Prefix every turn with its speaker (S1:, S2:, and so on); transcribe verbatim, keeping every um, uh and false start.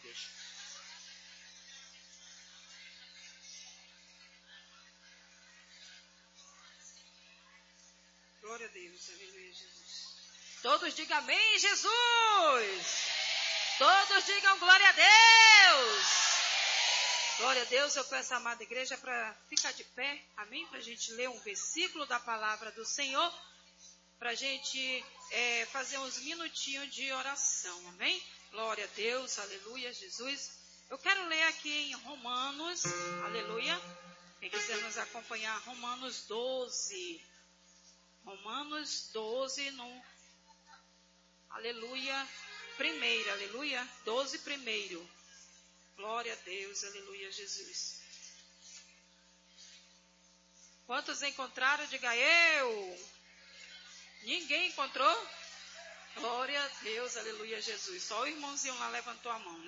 S1: igreja.
S2: Glória a Deus, aleluia, Jesus. Todos digam amém, Jesus. Todos digam glória a Deus. Glória a Deus, eu peço à amada igreja para ficar de pé, amém? Para a gente ler um versículo da palavra do Senhor, para a gente é, fazer uns minutinhos de oração, amém? Glória a Deus, aleluia, Jesus. Eu quero ler aqui em Romanos, aleluia. Quem quiser nos acompanhar, Romanos doze. Romanos doze, no, aleluia, primeiro, aleluia, doze primeiro. Glória a Deus, aleluia, Jesus. Quantos encontraram? Diga eu. Ninguém encontrou? Glória a Deus, aleluia, Jesus. Só o irmãozinho lá levantou a mão, né?